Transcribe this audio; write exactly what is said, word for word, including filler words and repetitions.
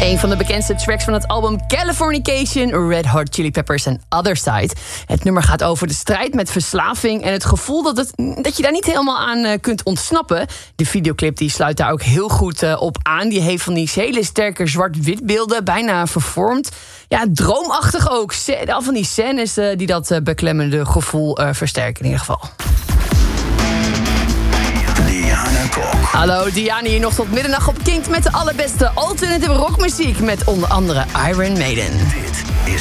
Een van de bekendste tracks van het album Californication, Red Hot Chili Peppers en Other Side. Het nummer gaat over de strijd met verslaving en het gevoel dat, het, dat je daar niet helemaal aan uh, kunt ontsnappen. De videoclip die sluit daar ook heel goed uh, op aan. Die heeft van die hele sterke zwart-wit beelden, bijna vervormd. Ja, droomachtig ook. Al van die scènes uh, die dat uh, beklemmende gevoel uh, versterken in ieder geval. Diana Kok. Hallo, Diana hier nog tot middernacht op Kink met de allerbeste alternative rockmuziek met onder andere Iron Maiden. Dit is